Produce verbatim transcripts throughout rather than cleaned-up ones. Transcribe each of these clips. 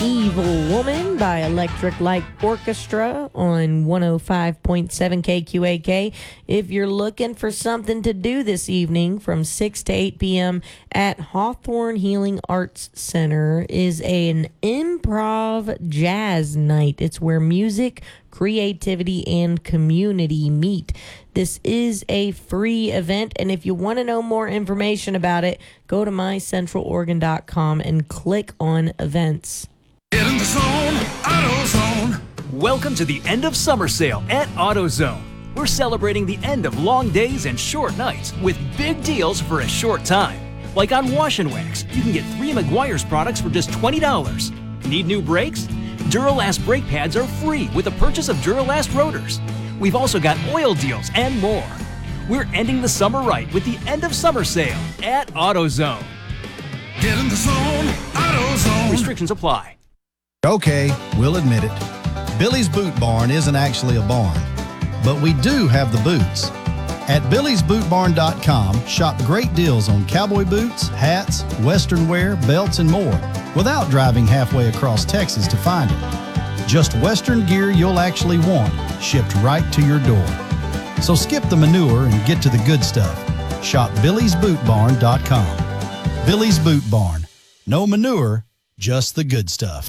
Evil Woman by Electric Light Orchestra on one oh five point seven K Q A K. If you're looking for something to do this evening from six to eight p.m. at Hawthorne Healing Arts Center is an improv jazz night. It's where music, creativity, and community meet. This is a free event, and if you want to know more information about it, go to my central oregon dot com and click on events. Get in the zone, AutoZone. Welcome to the end of summer sale at AutoZone. We're celebrating the end of long days and short nights with big deals for a short time. Like on Wash and Wax, you can get three Meguiar's products for just twenty dollars. Need new brakes? Duralast brake pads are free with the purchase of Duralast rotors. We've also got oil deals and more. We're ending the summer right with the end of summer sale at AutoZone. Get in the zone, AutoZone. Restrictions apply. Okay, we'll admit it. Billy's Boot Barn isn't actually a barn, but we do have the boots. At Billy's Boot Barn dot com, shop great deals on cowboy boots, hats, western wear, belts, and more without driving halfway across Texas to find it. Just western gear you'll actually want, shipped right to your door. So skip the manure and get to the good stuff. Shop Billy's Boot Barn dot com. Billy's Boot Barn. No manure, just the good stuff.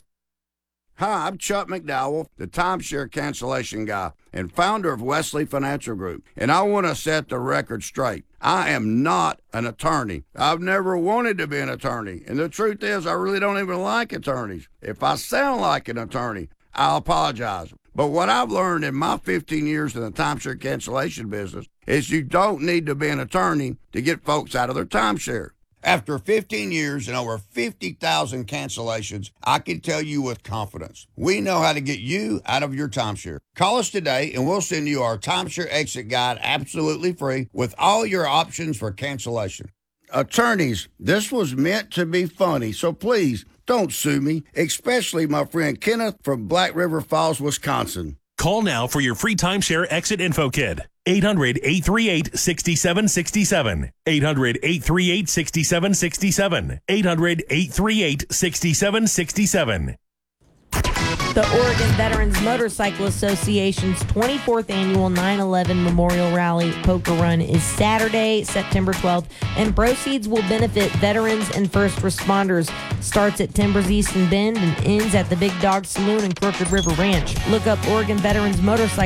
Hi, I'm Chuck McDowell, the timeshare cancellation guy and founder of Wesley Financial Group, and I want to set the record straight. I am not an attorney. I've never wanted to be an attorney, and the truth is I really don't even like attorneys. If I sound like an attorney, I'll apologize. But what I've learned in my fifteen years in the timeshare cancellation business is you don't need to be an attorney to get folks out of their timeshare. After fifteen years and over fifty thousand cancellations, I can tell you with confidence, we know how to get you out of your timeshare. Call us today and we'll send you our timeshare exit guide absolutely free with all your options for cancellation. Attorneys, this was meant to be funny, so please don't sue me, especially my friend Kenneth from Black River Falls, Wisconsin. Call now for your free timeshare exit info kit. eight hundred, eight three eight, six seven six seven. eight hundred, eight three eight, six seven six seven. eight hundred, eight three eight, six seven six seven. The Oregon Veterans Motorcycle Association's twenty-fourth annual nine eleven Memorial Rally Poker Run is Saturday, September twelfth, and proceeds will benefit veterans and first responders. Starts at Timbers East and Bend and ends at the Big Dog Saloon and Crooked River Ranch. Look up Oregon Veterans Motorcycle